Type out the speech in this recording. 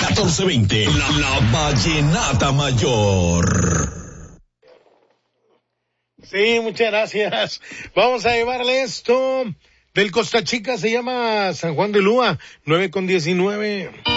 1420. La Vallenata Mayor. Sí, muchas gracias. Vamos a llevarle esto del Costa Chica, se llama San Juan de Lúa, 9:19.